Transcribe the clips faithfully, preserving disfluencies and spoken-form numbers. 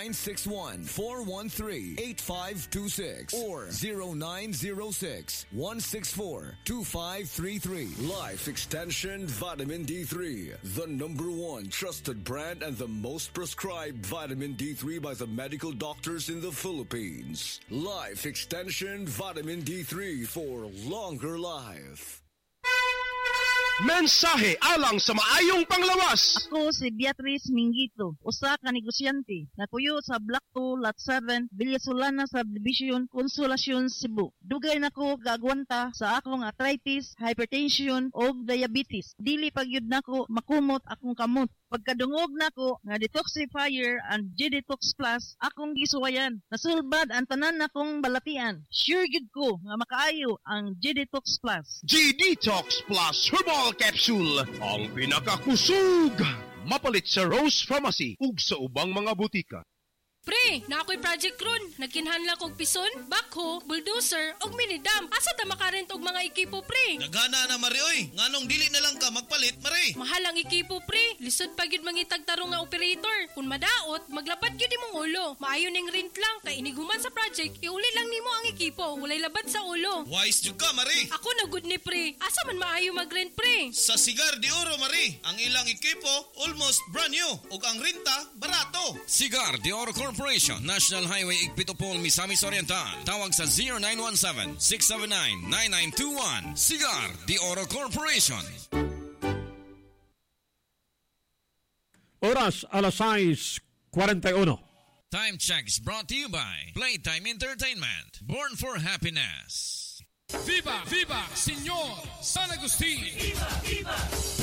nine six one, four one three, eight five two six or zero nine zero six, one six four, two five three three. Life Extension Vitamin D three, the number one trusted brand and the most prescribed vitamin D three by the medical doctors in the Philippines. Life Extension Vitamin D three for longer life. Mensahe alang sa maayong panglawas. Ako si Beatrice Mingito, usa ka negosyante, nakuyo sa Block two, Lot seven, Villasolana Subdivision, Consolacion, Cebu. Dugay nako gagwanta sa akong arthritis, hypertension o diabetes. Dili pagyud nako makumot akong kamot. Pagkadungog nako nga detoxifier and G-Detox Plus akong gisuwayan. Nasulbad ang tanan nakong balatian. Sure gid ko nga makaayo ang G-Detox Plus. G-Detox Plus Herbal Capsule, ang pinakakusog. Mapalit sa Rose Pharmacy ug sa ubang mga butika. Pre, na ako'y project ron. Nagkinhanla kog pison, backhoe, bulldozer, og minidam. Asa ta makarent og mga ekipo, pre? Nagana na, Mari, oy. Nganong dili na lang ka magpalit, Mari? Mahal ang ekipo, pre. Lisod pa gyud mangitag tarong nga operator. Kung madaot, maglabat gyud imong ulo. Maayo ning rent lang, kay iniguman sa project, iuli lang nimo ang ekipo. Walay labad sa ulo. Wise jud ka, Mari. Ako na good ni, pre. Asa man maayo mag-rent, pre? Sa Cigar de Oro, Mari. Ang ilang ekipo, almost brand new. Ug ang renta, barato. Cigar de Oro Corporation, National Highway Igpitopol, Misamis Oriental. Tawag sa zero nine one seven, six seven nine, nine nine two one. Cigar de Oro Corporation. Oras alas sais kuwarenta y uno. Time check is brought to you by Playtime Entertainment. Born for happiness. Viva, viva, Señor San Agustin. Viva, viva.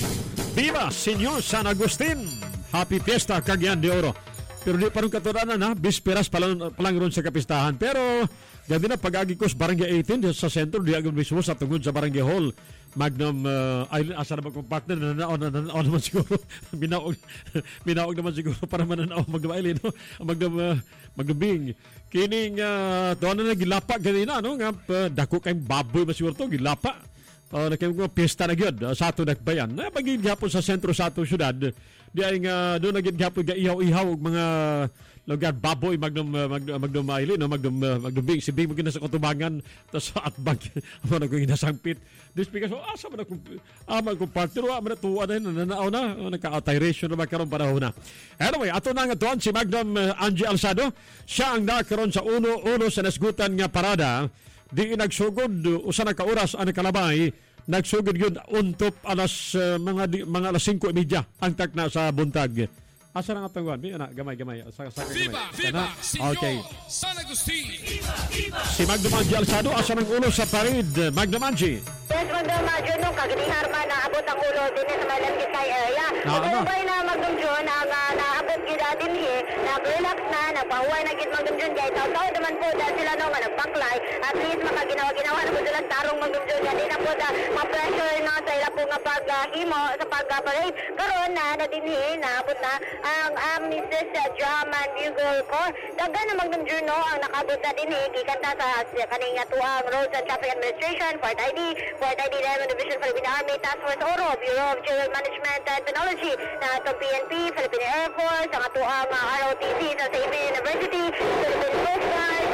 Viva, Señor San Agustin. Happy Fiesta, Cagayan de Oro. Pero di pa rin katuranan na, bisperas palang, palang ron sa kapistahan. Pero, gandi na pag-agi ko sa Barangay eighteen, sa sentro, di agad mismo sa tungod sa Barangay Hall. Magnum uh, Island, asa naman kong partner, nananaon, nananaon naman siguro. Minaog, minaog naman siguro para mananaon Magnum Island, no? Magnum, uh, Magnum Bing. Kining, uh, doon na gilapa ganina, no? Nga, uh, dako kayong baboy ba siguro to, gilapa. Uh, na kayong mga pista na gyud uh, sa ato nagbayan. Na maging gapon sa sentro sa atong syudad. Di ay nga doon naging gapon ga ihaw-ihaw og mga lugar baboy magnum uh, magnum, magnum Island, no? Magnum uh, Magnum Bing, si Bing mo sa kutubangan tas sa atbag mo na kong inasangpit. This because oh, asa man akong aman kong partner wa man tuwa na nanaaw na naka-alteration na magkaroon panahon na. Anyway, ato na nga tuan si Magnum uh, Angie Alsado. Siya ang nakaroon sa uno-uno sa nasgutan nga parada. Di nagsugod usa na ka oras ang kalabay, nagsugod yun untop alas uh, mga di, mga alas singko media ang takna sa buntag. Asa na nga tangwan? Di ana gamay gamay sa sa gamay. Viva, viva, Señor okay. San Agustin. Viva, viva. Si Magnum Angie Alsado asa ng ulo sa parade. Magnum Angie. Yes, Magnum Angie, nung kagalingar man naabot ang ulo din sa Malangkitay area. Na, ano? Ito na Magnum John ang uh, naabot gila din here. Nag-relax na, nagpahuway na gid Magnum John. Kaya itaw-taw naman po dahil sila nung nagpaklay. At least makaginawa-ginawa na po sila tarong Magnum John. Yan din na po na ma-pressure na sa ila po nga pag-himo sa pag-parade. Karoon na na din here, naabot na ang um, Missus Draman Bugle Corps. Daga na Magnum John no, ang nakabot na din here. Kikanta sa kanina tuang Roads and Traffic Administration, Port I D, Port I D Diamond Division, Philippine Army, Task Force Oro, Bureau of Civil Management and Technology, na itong P N P, Philippine Air Force, ang atuang uh, R O T C sa Xavier University, Philippine Coast Guard.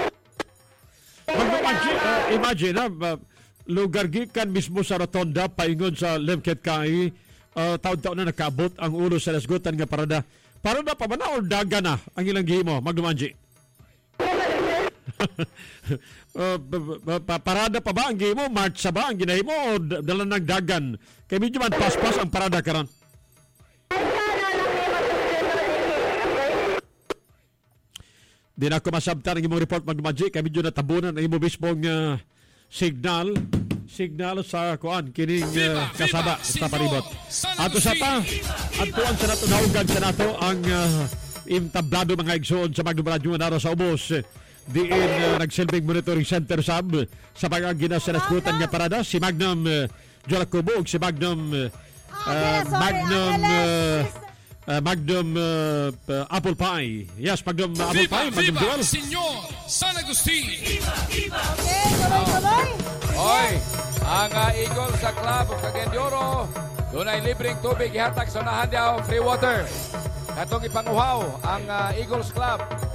Imagine, uh, imagine uh, lugar gikan mismo sa rotonda paingon sa Lemket Kai, uh, taon-taon na nakabot ang ulo sa nasgutan nga parada. Parada pa ba na o daga na ang ilang gihimo, Magnum Angie? uh, parada pa ba ang gihimo? March sa ba ang ginahimo o dala ng dagan? Kaya medyo man pas-pas ang parada karon. Di na ako masabtan ang imong report, Magnum Angie. Kaya medyo natabunan ang imong mismong uh, signal. Signal sa kuan kining uh, kasaba sa paribot. Ato sa pa, ato ang sa nato naugan sa nato ang uh, imtablado mga igsoon sa Magnum Radio Manaro sa ubos. Diin uh, nagsilbing monitoring center sab sa pag-agina sa nasgutan nga parada si Magnum uh, Jolacubo ug si Magnum uh, uh, Magnum uh, uh, Magnum uh, uh, Apple Pie. Yes, Magnum uh, Apple Viva, Pie, Magnum viva, Dual. Señor San Agustin. Viva, viva. Okay, sabay-sabay. Hoy, ang uh, Eagle sa Club of Cagayan de Oro, doon ay libreng tubig ihatag sa unahan daw, free water. Katong ipanguhaw ang uh, Eagles Club